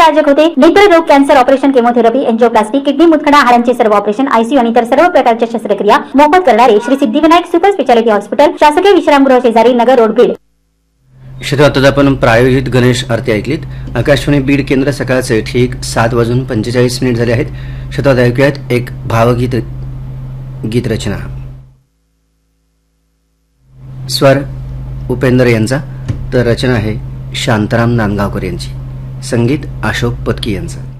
प्रायोजक होते नेत्ररोग, cancer operation, chemotherapy, angioplasty, kidney मुतखडा, हाडांचे सर्व ऑपरेशन, आयसीयू आणि इतर सर्व प्रकारच्या शस्त्रक्रिया मोफत करणारे Shri Siddhivinayak super speciality hospital, शासकीय विश्रामगृह शेजारी, नगर रोड, बीड. आता आपण प्रायोजित गणेश आरती ऐकलीत. आकाशवाणी बीड केंद्र सकाळचे ठीक 7:45 झाले आहेत. शेतात ऐकूयात एक भावगीत रचना. स्वर उपेंद्र यांचा, तर रचना आहे शांताराम नांदगावकर यांची. संगीत अशोक पत्की यांचं.